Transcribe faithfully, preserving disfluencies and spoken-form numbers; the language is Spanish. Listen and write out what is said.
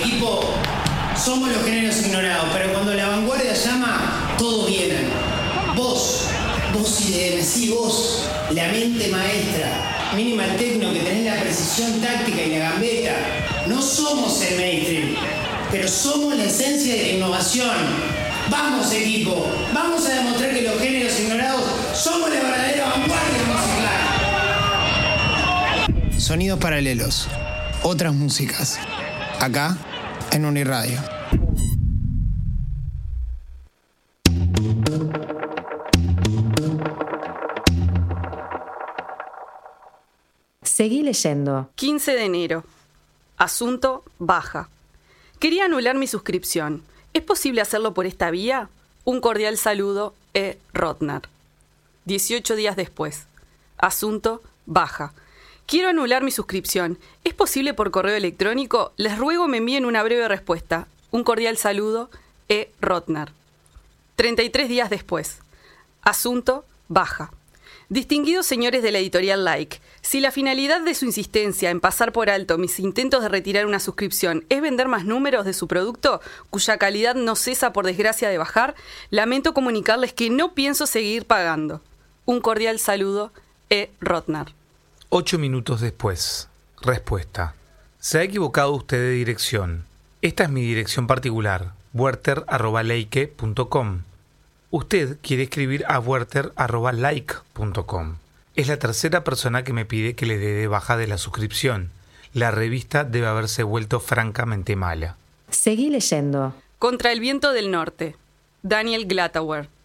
equipo, somos los géneros ignorados, pero cuando la vanguardia llama, todos vienen. Vos, vos I D M, sí, vos, la mente maestra, Minimal Techno, que tenés la precisión táctica y la gambeta. No somos el mainstream, pero somos la esencia de la innovación. Vamos, equipo, vamos a demostrar que los géneros ignorados somos la verdadera vanguardia musical. Sonidos paralelos, otras músicas, acá en Uniradio. Seguí leyendo. quince de enero. Asunto baja. Quería anular mi suscripción. ¿Es posible hacerlo por esta vía? Un cordial saludo, E. Rotner. dieciocho días después. Asunto baja. Quiero anular mi suscripción. ¿Es posible por correo electrónico? Les ruego me envíen una breve respuesta. Un cordial saludo, E. Rotner. treinta y tres días después. Asunto baja. Distinguidos señores de la editorial Like, si la finalidad de su insistencia en pasar por alto mis intentos de retirar una suscripción es vender más números de su producto, cuya calidad no cesa por desgracia de bajar, lamento comunicarles que no pienso seguir pagando. Un cordial saludo, E. Rotner. Ocho minutos después. Respuesta. Se ha equivocado usted de dirección. Esta es mi dirección particular, werther arroba leike punto com. Usted quiere escribir a werther arroba like punto com. Es la tercera persona que me pide que le dé de baja de la suscripción. La revista debe haberse vuelto francamente mala. Seguí leyendo. Contra el viento del norte. Daniel Glatauer.